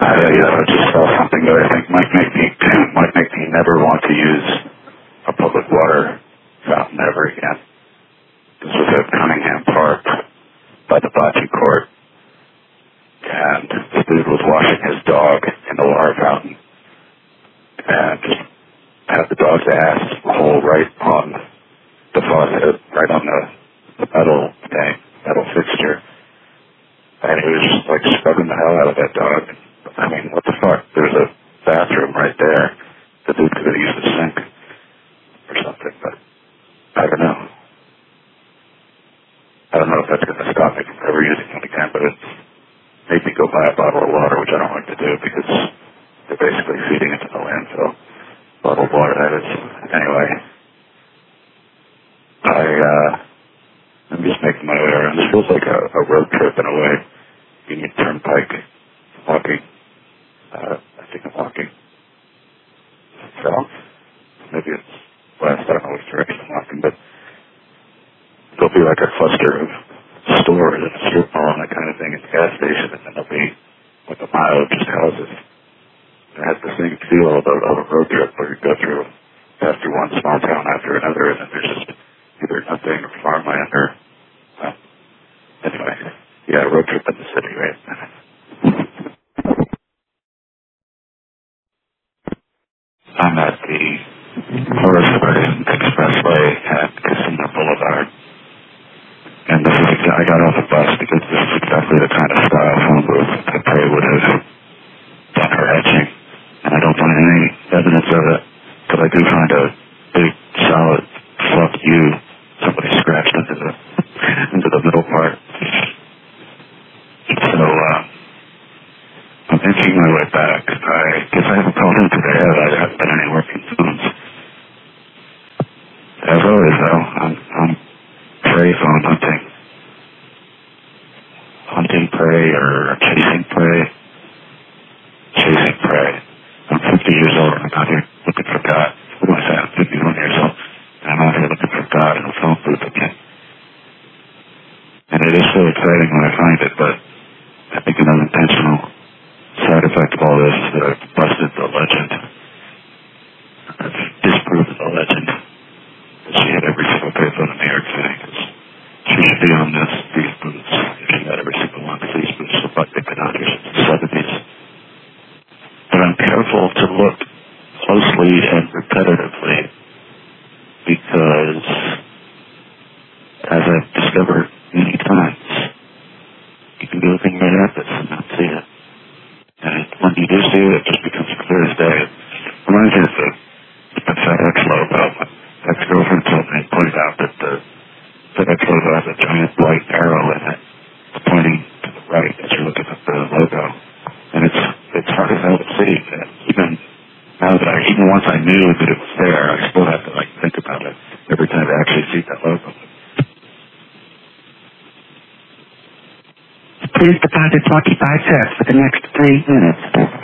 I just saw something that I think might make me never want to use a public water fountain ever again. This was at Cunningham Park by the bocce court, and this dude was washing his dog in the water fountain, and just had the dog's ass hole right on the faucet, right on the metal fixture, and he was just like scrubbing the hell out of that dog. I mean, what the fuck? There's a bathroom right there. The dude could have used a sink or something, but I don't know. I don't know if that's going to stop me from ever using it again, but it's made me go buy a bottle of water, which I don't like to do because they're basically feeding it to the landfill. Bottled water, that is. Anyway, I'm just making my way around. This feels like a road trip in a way. Union Turnpike, walking. I think I'm walking south. Maybe it's west. I don't know which direction I'm walking, but there'll be like a cluster of stores and a strip mall and that kind of thing at the gas station, and then there'll be like a mile of just houses. It has the same feel of a road trip where you go through, pass through one small town after another, and then there's just either nothing or farmland or, anyway, yeah, road trip in the city, right? I'm at the Horace Mann Expressway at Casino Boulevard. And this is I got off the bus because this is exactly the kind of style phone booth that Prey would have done her etching. And I don't find any evidence of it, but I do find a big, solid fuck you, somebody scratched into the middle part. So, I'm inching my way back. I guess I haven't called in today. I haven't been any working phones. As always, though, I'm prey phone hunting. Hunting prey or chasing prey. Chasing prey. I'm 50 years old and I'm out here looking for God. What do I say? I'm 51 years old and I'm out here looking for God in a phone booth again. And it is so exciting when I find it, but I think an unintentional side effect of all this is that I've busted the legend. I've disproven the legend that she had every single payphone in New York City. She should be on these booths if she had every single one, because these booths look like they've been out here since the 70s. But I'm careful to look closely and repetitively because, as I've discovered many times, you can be looking right at this and not see it. And when you do see it, it just becomes clear as day. It reminds me of the FedEx logo. My ex-girlfriend told me, pointed out that the FedEx logo has a giant white arrow in it. It's pointing to the right as you're looking at the logo. And it's hard as hell to see. And even once I knew that it was there, I still have to think about it every time I actually see that logo. Please deposit 45 cents for the next 3 minutes.